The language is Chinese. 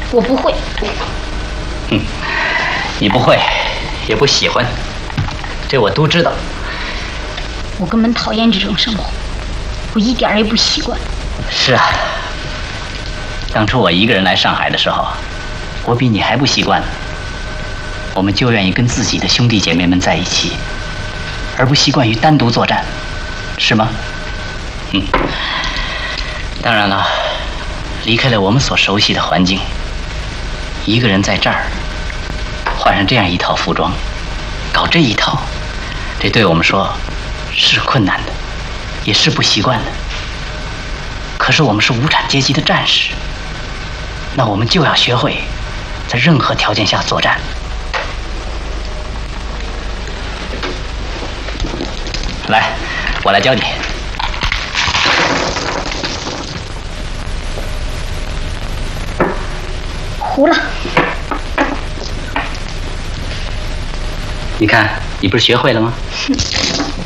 我不会。 你不会，也不喜欢，这我都知道。 我根本讨厌这种生活，我一点也不习惯。 是啊，当初我一个人来上海的时候，我比你还不习惯呢。我们就愿意跟自己的兄弟姐妹们在一起，而不习惯于单独作战，是吗？当然了，离开了我们所熟悉的环境，一个人在这儿换上这样一套服装，搞这一套，这对我们说是困难的，也是不习惯的。可是我们是无产阶级的战士，那我们就要学会在任何条件下作战。来，我来教你。 糊了。 你看，你不是学会了吗？